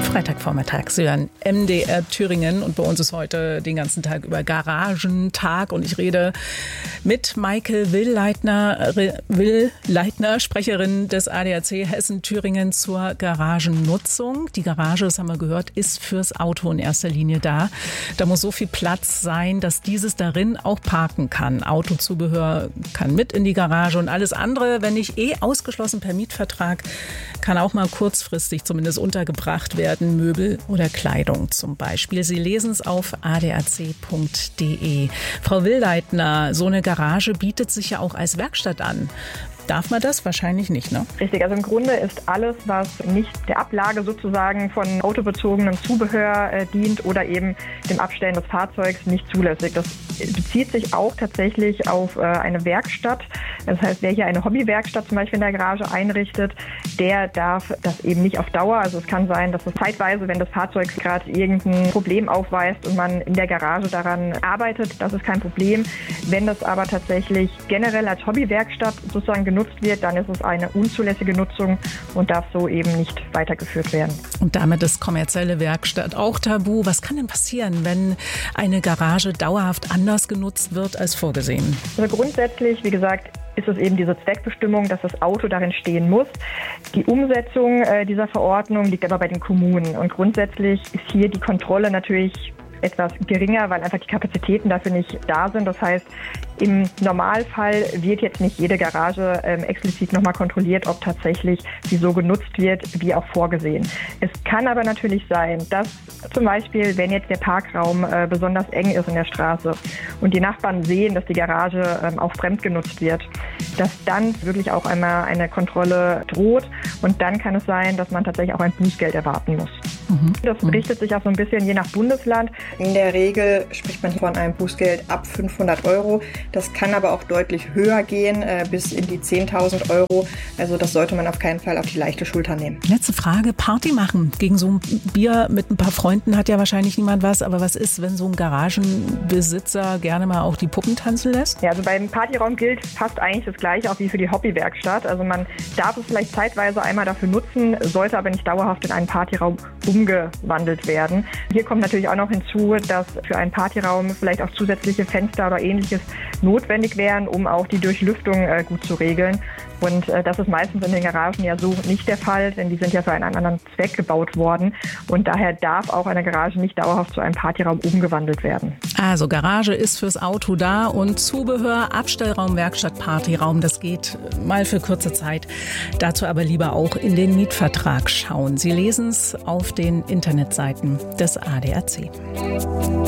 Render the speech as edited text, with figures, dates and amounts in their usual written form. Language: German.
Freitagvormittag. Sie hören MDR Thüringen und bei uns ist heute den ganzen Tag über Garagentag und ich rede mit Maike Will-Leitner, Sprecherin des ADAC Hessen-Thüringen zur Garagennutzung. Die Garage, das haben wir gehört, ist fürs Auto in erster Linie da. Da muss so viel Platz sein, dass dieses darin auch parken kann. Autozubehör kann mit in die Garage und alles andere, wenn nicht ausgeschlossen per Mietvertrag, kann auch mal kurzfristig zumindest untergebracht werden, Möbel oder Kleidung zum Beispiel. Sie lesen es auf adac.de. Frau Will-Leitner, so eine Garage bietet sich ja auch als Werkstatt an. Darf man das? Wahrscheinlich nicht, ne? Richtig, also im Grunde ist alles, was nicht der Ablage sozusagen von autobezogenem Zubehör dient oder eben dem Abstellen des Fahrzeugs nicht zulässig. Das bezieht sich auch tatsächlich auf eine Werkstatt. Das heißt, wer hier eine Hobbywerkstatt zum Beispiel in der Garage einrichtet, der darf das eben nicht auf Dauer. Also es kann sein, dass es zeitweise, wenn das Fahrzeug gerade irgendein Problem aufweist und man in der Garage daran arbeitet, das ist kein Problem. Wenn das aber tatsächlich generell als Hobbywerkstatt sozusagen genutzt wird, dann ist es eine unzulässige Nutzung und darf so eben nicht weitergeführt werden. Und damit ist kommerzielle Werkstatt auch tabu. Was kann denn passieren, wenn eine Garage dauerhaft anders genutzt wird als vorgesehen? Also grundsätzlich, wie gesagt, ist es eben diese Zweckbestimmung, dass das Auto darin stehen muss. Die Umsetzung dieser Verordnung liegt aber bei den Kommunen. Und grundsätzlich ist hier die Kontrolle natürlich etwas geringer, weil einfach die Kapazitäten dafür nicht da sind. Das heißt, im Normalfall wird jetzt nicht jede Garage explizit nochmal kontrolliert, ob tatsächlich sie so genutzt wird, wie auch vorgesehen. Es kann aber natürlich sein, dass zum Beispiel, wenn jetzt der Parkraum besonders eng ist in der Straße und die Nachbarn sehen, dass die Garage auch fremd genutzt wird, dass dann wirklich auch einmal eine Kontrolle droht und dann kann es sein, dass man tatsächlich auch ein Bußgeld erwarten muss. Das richtet sich auch so ein bisschen je nach Bundesland. In der Regel spricht man von einem Bußgeld ab 500 €. Das kann aber auch deutlich höher gehen, bis in die 10.000 €. Also das sollte man auf keinen Fall auf die leichte Schulter nehmen. Letzte Frage, Party machen. Gegen so ein Bier mit ein paar Freunden hat ja wahrscheinlich niemand was. Aber was ist, wenn so ein Garagenbesitzer gerne mal auch die Puppen tanzen lässt? Ja, also beim Partyraum gilt fast eigentlich das Gleiche auch wie für die Hobbywerkstatt. Also man darf es vielleicht zeitweise einmal dafür nutzen, sollte aber nicht dauerhaft in einen Partyraum umgewandelt werden. Hier kommt natürlich auch noch hinzu, dass für einen Partyraum vielleicht auch zusätzliche Fenster oder Ähnliches notwendig wären, um auch die Durchlüftung gut zu regeln. Und das ist meistens in den Garagen ja so nicht der Fall, denn die sind ja für einen anderen Zweck gebaut worden. Und daher darf auch eine Garage nicht dauerhaft zu einem Partyraum umgewandelt werden. Also Garage ist fürs Auto da und Zubehör, Abstellraum, Werkstatt, Partyraum, das geht mal für kurze Zeit. Dazu aber lieber auch in den Mietvertrag schauen. Sie lesen es auf den Internetseiten des ADAC.